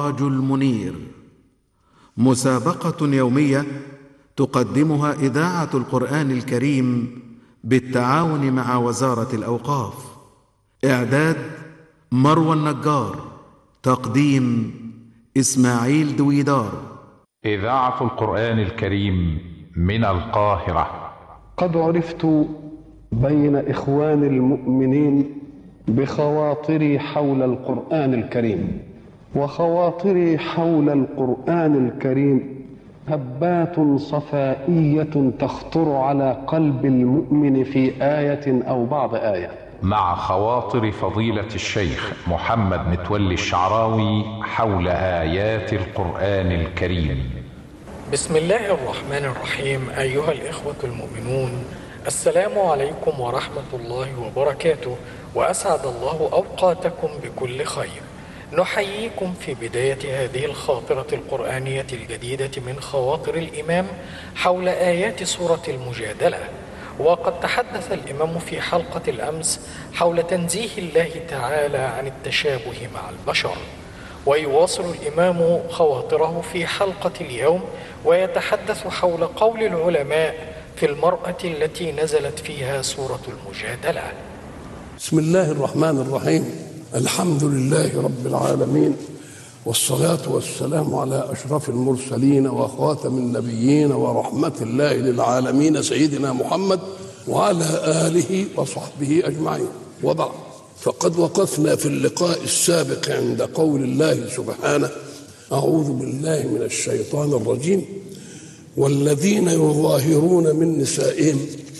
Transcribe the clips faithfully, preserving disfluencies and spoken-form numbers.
السراج المنير، مسابقة يومية تقدمها إذاعة القرآن الكريم بالتعاون مع وزارة الأوقاف. إعداد مروى النجار، تقديم إسماعيل دويدار. إذاعة القرآن الكريم من القاهرة. قد عرفت بين إخوان المؤمنين بخواطري حول القرآن الكريم، وخواطري حول القرآن الكريم هبات صفائية تخطر على قلب المؤمن في آية أو بعض آية. مع خواطر فضيلة الشيخ محمد متولي الشعراوي حول آيات القرآن الكريم. بسم الله الرحمن الرحيم. أيها الإخوة المؤمنون، السلام عليكم ورحمة الله وبركاته، وأسعد الله أوقاتكم بكل خير. نحييكم في بداية هذه الخاطرة القرآنية الجديدة من خواطر الإمام حول آيات سورة المجادلة. وقد تحدث الإمام في حلقة الأمس حول تنزيه الله تعالى عن التشابه مع البشر، ويواصل الإمام خواطره في حلقة اليوم ويتحدث حول قول العلماء في المرأة التي نزلت فيها سورة المجادلة. بسم الله الرحمن الرحيم. الحمد لله رب العالمين، والصلاة والسلام على أشرف المرسلين وخاتم النبيين ورحمة الله للعالمين سيدنا محمد وعلى آله وصحبه أجمعين، وبعد. فقد وقفنا في اللقاء السابق عند قول الله سبحانه: أعوذ بالله من الشيطان الرجيم: والذين يظاهرون من نسائهم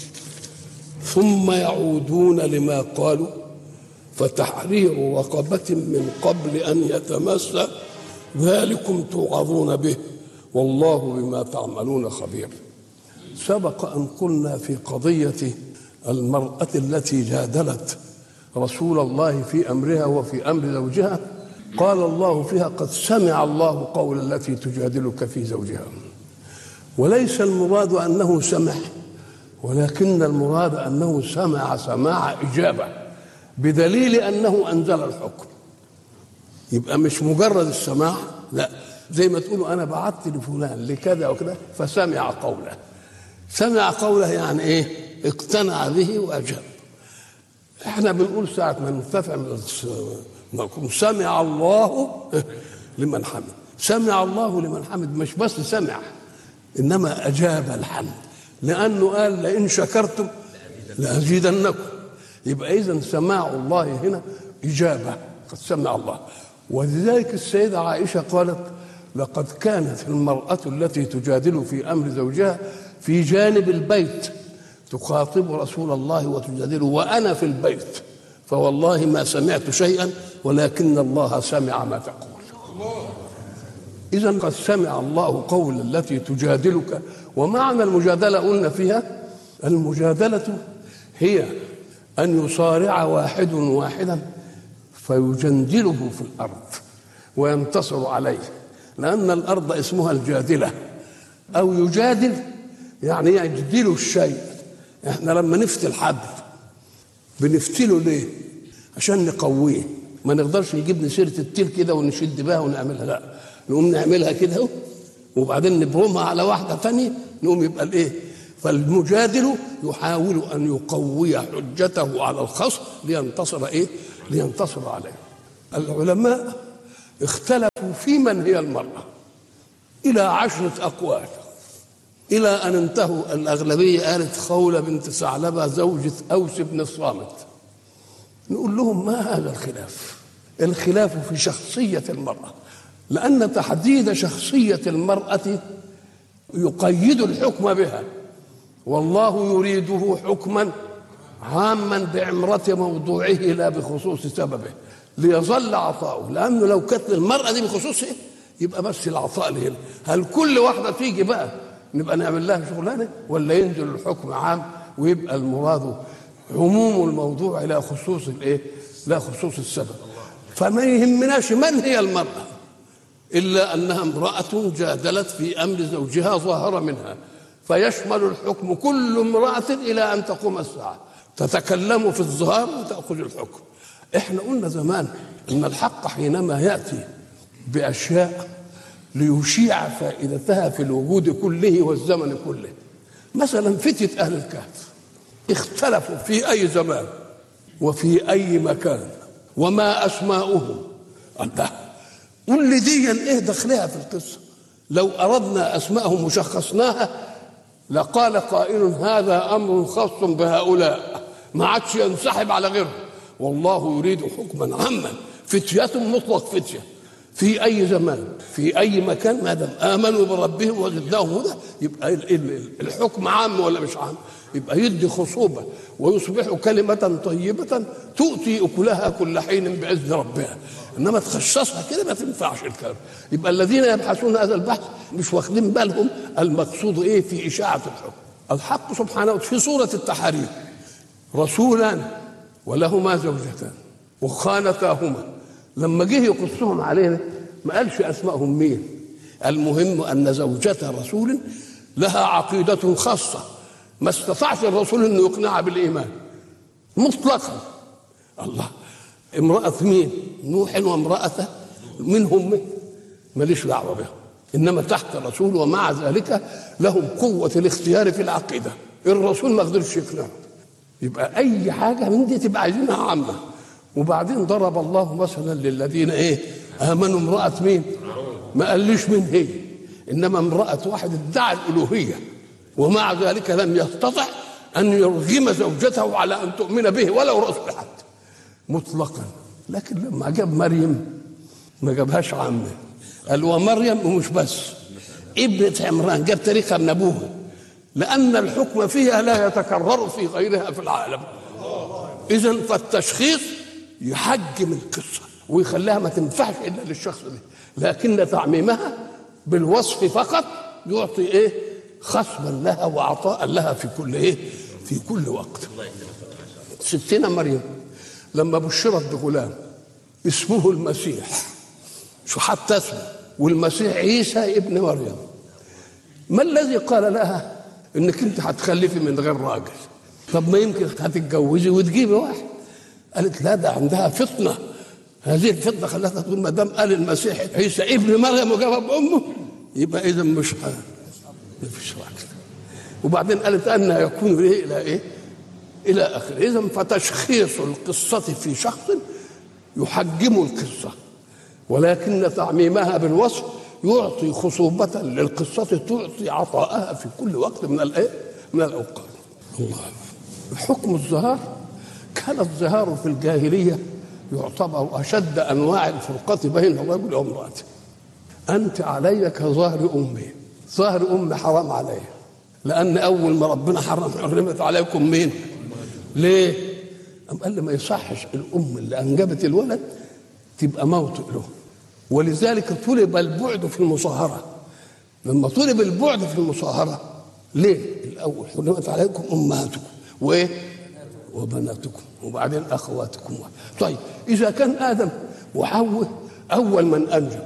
ثم يعودون لما قالوا فتحرير رقبة من قبل أن يتمس ذلكم توعظون به والله بما تعملون خبير. سبق أن قلنا في قضية المرأة التي جادلت رسول الله في أمرها وفي أمر زوجها، قال الله فيها: قد سمع الله قول التي تجادلك في زوجها. وليس المراد أنه سمع، ولكن المراد أنه سمع سماع إجابة، بدليل أنه أنزل الحكم. يبقى مش مجرد السماع، لا، زي ما تقولوا أنا بعثت لفلان لكذا وكذا فسمع قوله. سمع قوله يعني إيه؟ اقتنع به وأجاب. احنا بنقول ساعة ما نرتفع من سمع الله لمن حمد. سمع الله لمن حمد مش بس سمع، إنما أجاب الحمد، لأنه قال: لئن شكرتم لأزيدنكم. يبقى إذن سماع الله هنا إجابة، قد سمع الله. ولذلك السيدة عائشة قالت: لقد كانت المرأة التي تجادل في أمر زوجها في جانب البيت تخاطب رسول الله وتجادله وأنا في البيت، فوالله ما سمعت شيئا ولكن الله سمع ما تقول. إذن قد سمع الله قول التي تجادلك. ومعنى المجادلة قلنا فيها: المجادلة هي أن يصارع واحد واحدا فيجندله في الأرض وينتصر عليه، لأن الأرض اسمها الجادلة، أو يجادل يعني يجدل الشيء. احنا لما نفتل حد بنفتله ليه؟ عشان نقويه. ما نقدرش نجيب سيرة التل كده ونشد بها ونعملها، لا، نقوم نعملها كده وبعدين نبرمها على واحدة تانية نقوم يبقى الايه؟ فالمجادل يحاول أن يقوي حجته على الخصم لينتصر إيه؟ لينتصر عليه. العلماء اختلفوا في من هي المرأة إلى عشرة أقوال، إلى أن انتهوا الأغلبية قالت خولة بنت ثعلبة زوجة أوس بن الصامت. نقول لهم: ما هذا الخلاف؟ الخلاف في شخصية المرأة، لأن تحديد شخصية المرأة يقيد الحكم بها، والله يريده حكما عاما بعمرة موضوعه لا بخصوص سببه ليظل عطاؤه. لأنه لو كانت المرأة دي بخصوصه يبقى بس العطاء لهنا. هل كل واحدة تيجي بقى نبقى نعمل لها شغلانة، ولا ينزل الحكم عام ويبقى المراد عموم الموضوع لا خصوص الايه؟ لا خصوص السبب. فما يهمناش من هي المرأة إلا أنها امرأة جادلت في أمر زوجها ظاهر منها، فيشمل الحكم كل امرأة إلى أن تقوم الساعة تتكلم في الظهار وتأخذ الحكم. احنا قلنا زمان أن الحق حينما يأتي بأشياء ليشيع فائدتها في الوجود كله والزمن كله. مثلا فتية أهل الكهف اختلفوا في أي زمان وفي أي مكان وما أسماؤهم. الله، قل لي دي ايه دخلها في القصة؟ لو أردنا أسماءهم وشخصناها لقال قائل هذا أمر خاص بهؤلاء ما عادش ينسحب على غيره. والله يريد حكما عاما، فتية مطلق فتية في أي زمان في أي مكان ما دام آمنوا بربهم وزدناهم هدى، يبقى الحكم عام ولا مش عام؟ يبقى يدي خصوبة ويصبح كلمة طيبة تؤتي أكلها كل حين بإذن ربها. إنما تخصصها كده ما تنفعش الكلام. يبقى الذين يبحثون هذا البحث مش واخدين بالهم المقصود إيه في إشاعة الحكم. الحق سبحانه في سورة التحريم رسولان ولهما زوجتان وخانتاهما، لما جه يقصهم علينا ما قالش أسمائهم مين. المهم أن زوجة رسول لها عقيدة خاصة ما استطاعش الرسول انه يقنعها بالايمان مطلقا. الله، امرأة مين؟ نوح وامرأته منهم ماليش دعوة بهم، انما تحت الرسول ومع ذلك لهم قوة الاختيار في العقيدة. الرسول ما قدرش يقنعه. يبقى اي حاجة من دي تبقى عايزينها عامة. وبعدين ضرب الله مثلا للذين ايه امنوا امرأة مين؟ ما قاليش من هي، انما امرأة واحد ادعى الالوهية ومع ذلك لم يستطع أن يرغم زوجته على أن تؤمن به ولو رسول حتى مطلقا. لكن لما جاب مريم ما جابهاش عامة، قال ومريم ومش بس ابنة عمران، جاب تاريخها من أبوها، لأن الحكم فيها لا يتكرر في غيرها في العالم. إذن فالتشخيص يحجم القصة ويخليها ما تنفعش إلا للشخص ده، لكن تعميمها بالوصف فقط يعطي إيه خصما لها وعطاء لها في كل ايه في كل وقت. ستنا مريم لما بشرت بغلام اسمه المسيح، شو حتى اسمه، والمسيح عيسى ابن مريم، ما الذي قال لها انك انت هتخلفي من غير راجل؟ طب ما يمكن هتتجوزي وتجيبي واحد. قالت لا، ده عندها فطنه، هذه الفطنه خلتها تقول ما دام قال المسيح عيسى ابن مريم وجاب امه يبقى اذا مش ما فيش راجل. وبعدين قالت أنها يكون إيه إلى إيه إلى آخره. إذن فتشخيص القصة في شخص يحجم القصة، ولكن تعميمها بالوصف يعطي خصوبة للقصة، تعطي عطاءها في كل وقت من الإيه من الأوقات. الله. حكم الظهار كان الظهار في الجاهلية يعتبر أشد أنواع الفرقة بين الرجل وامرأته. أنت علي كظهر أمي، ظهر أم حرام عليه، لأن أول ما ربنا حرم حرمت عليكم مين؟ ليه؟ أم قال لي ما يصحش الأم اللي أنجبت الولد تبقى موطئ له، ولذلك طلب البعد في المصاهرة. لما طلب البعد في المصاهرة ليه؟ الأول حرمت عليكم أمهاتكم وإيه؟ وبناتكم وبعدين أخواتكم. طيب إذا كان آدم وحواء أول من أنجب،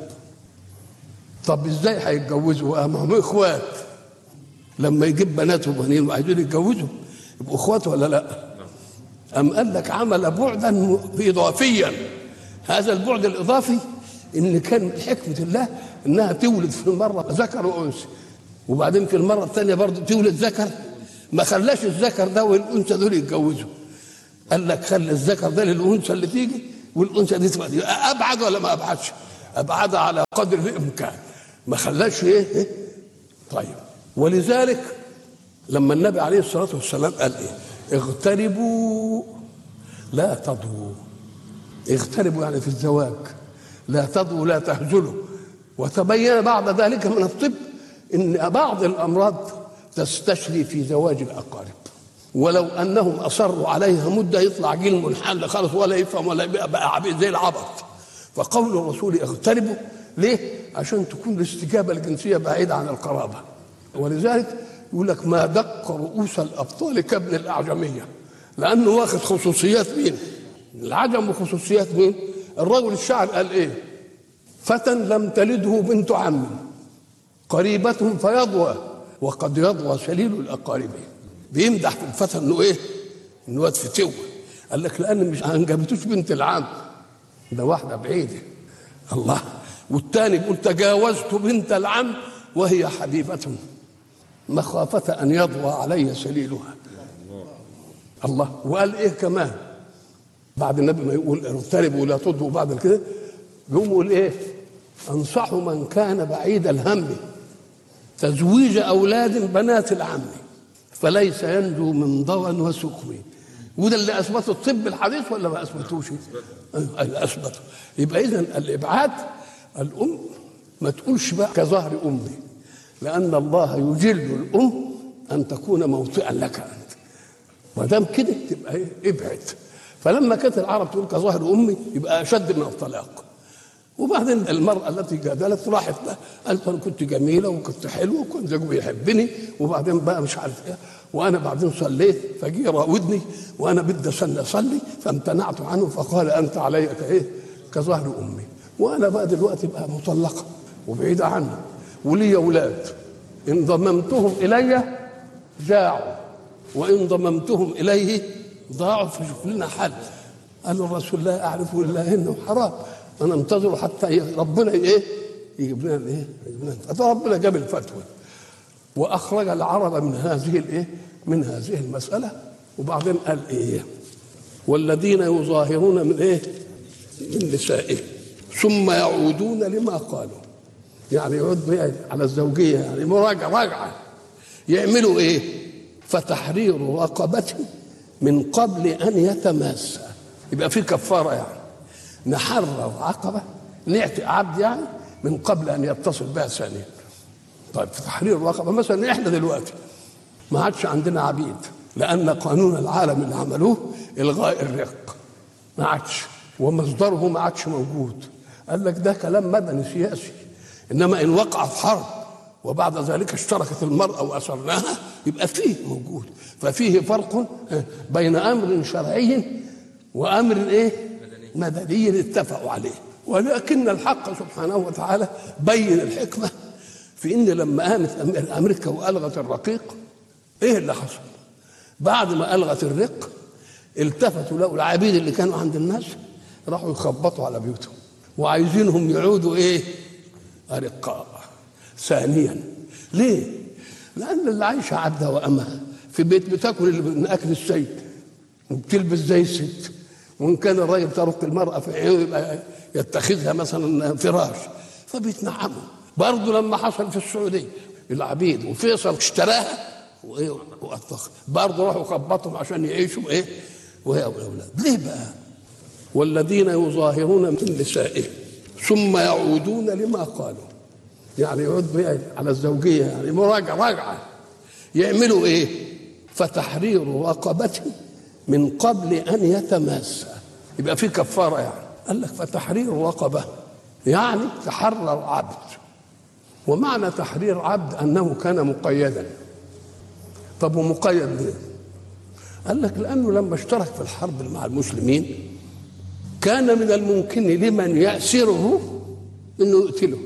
طب ازاي هيتجوزوا؟ ما هم اخوات، لما يجيب بنات وبنين وعايزين يتجوزوا يبقوا اخوات ولا لا؟ ام قال لك عمل بعدا اضافيا. هذا البعد الاضافي ان كان حكمه الله انها تولد في المره ذكر وانثى، وبعدين في المره الثانيه برضه تولد ذكر، ما خلاش الذكر ده والانثى دول يتجوزوا. قال لك خلي الذكر ده للانثى اللي تيجي والانثى دي تبقى ابعد ولا ما ابعدش؟ ابعد على قدر الامكان، ما خلاش ايه, إيه؟ طيب، ولذلك لما النبي عليه الصلاه والسلام قال ايه؟ اغتربوا لا تضوا. اغتربوا يعني في الزواج، لا تضوا لا تهزلوا. وتبين بعد ذلك من الطب ان بعض الامراض تستشري في زواج الاقارب، ولو انهم اصروا عليها مده يطلع جيل منحل خالص ولا يفهم ولا بقى عبيد زي العبط. فقول الرسول اغتربوا ليه؟ عشان تكون الاستجابه الجنسيه بعيده عن القرابه. ولذلك يقول لك ما دق رؤوس الابطال كابن الاعجميه، لانه واخد خصوصيات مين؟ العجم وخصوصيات مين؟ الرجل الشاعر قال ايه؟ فتى لم تلده بنت عم قريبة فيضوى وقد يضوى سليل الاقارب. بيمدح في الفتى انه ايه؟ انه واد فتوه. قال لك لان مش انجبتوش بنت العم، ده واحده بعيده. الله، والثاني بيقول تجاوزت بنت العم وهي حبيبة مخافة أن يضوى علي سليلها. الله. وقال إيه كمان بعد النبي ما يقول اغتربوا ولا تضوا بعد كده، يقوم يقول إيه؟ أنصح من كان بعيد الهم تزويج أولاد بنات العم فليس ينجو من ضوى وسقم. وده اللي أثبته الطب الحديث ولا ما أثبتوش؟ اللي أثبته. يبقى إذن الإبعاد الأم ما تقولش بقى كظهر أمي، لأن الله يجل الأم أن تكون موطئا لك أنت، ما دام كده تبقى إيه؟ ابعد. فلما كانت العرب تقول كظهر أمي يبقى أشد من الطلاق. وبعدين المرأة التي جادلت راحت قالت أنا كنت جميلة وكنت حلوة وكنت زوجي بيحبني، وبعدين بقى مش عارف إيه، وأنا بعدين صليت فجي راودني وأنا بدي أصلي فامتنعت عنه فقال أنت علي كإيه؟ كظهر أمي. وأنا بقى دلوقتي بقى مطلقة وبعيدة عنه ولي أولاد، إن ضممتهم إلي جاعوا وإن ضممتهم إليه ضاعوا، فشوف لنا حل. قال الرسول لا أعرف إلا إنه حرام، أنا انتظر حتى ربنا إيه يجيب لنا الإيه يجيب لنا. فربنا جاب الفتوى وأخرج العرب من هذه الإيه من هذه المسألة. وبعدين قال إيه؟ والذين يظاهرون من إيه من نسائهم ثم يعودون لما قالوا، يعني يعود على الزوجية، يعني مراجعة راجعة. يعملوا إيه؟ فتحرير رقبة من قبل أن يتماسى. يبقى في كفارة، يعني نحرر عقبة نعتق عبد يعني من قبل أن يتصل بها ثانيا. طيب في تحرير الرقبة مثلا احنا دلوقتي ما عادش عندنا عبيد، لأن قانون العالم اللي عملوه إلغاء الرق، ما عادش، ومصدره ما عادش موجود. قال لك ده كلام مدني سياسي، إنما إن وقعت حرب وبعد ذلك اشتركت المرأة وأسرناها يبقى فيه موجود. ففيه فرق بين أمر شرعي وأمر إيه مدني اتفقوا عليه. ولكن الحق سبحانه وتعالى بين الحكمة في إن لما قامت أمريكا وألغت الرقيق إيه اللي حصل؟ بعد ما ألغت الرق التفتوا لقوا العبيد اللي كانوا عند الناس راحوا يخبطوا على بيوتهم وعايزينهم يعودوا إيه أرقاء ثانيا. ليه؟ لأن اللي عايشة عبدها وأمها في بيت بتاكل من أكل السيد وبتلبس زي الست، وإن كان الراجل ترك المرأة في عينه يبقى يتخذها مثلا فراش، فبيتنعموا. برضه لما حصل في السعودية العبيد وفيصل اشتراها وايه وأطخ، برضه راحوا خبطهم عشان يعيشوا ايه وهي اولاد. ليه بقى؟ والذين يظاهرون من نسائهم ثم يعودون لما قالوا، يعني يعود على الزوجية، يعني مراجعة راجعة. يعملوا ايه؟ فتحرير رقبة من قبل أن يتماسى. يبقى في كفارة، يعني قال لك فتحرير رقبة يعني تحرر عبد. ومعنى تحرير عبد أنه كان مقيدا. طب ومقيد ليه؟ قال لك لأنه لما اشترك في الحرب مع المسلمين كان من الممكن لمن يأسره انه يقتله،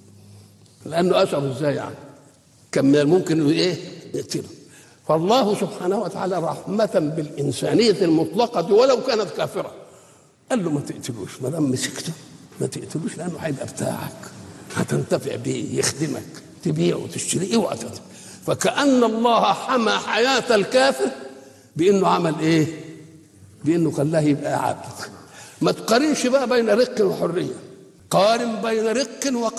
لأنه أسره ازاي يعني؟ كان من الممكن انه ايه يقتله. فالله سبحانه وتعالى رحمة بالإنسانية المطلقة ولو كانت كافرة قال له ما تقتلوش، ما دام مسكته ما تقتلوش، لأنه هيبقى بتاعك، هتنتفع بيه، يخدمك، تبيعه وتشتريه اوعى. فكأن الله حمى حياة الكافر بأنه عمل ايه؟ بأنه خلاه يبقى عبد. ما تقارنش بقى بين رق وحرية، قارن بين رق وقارن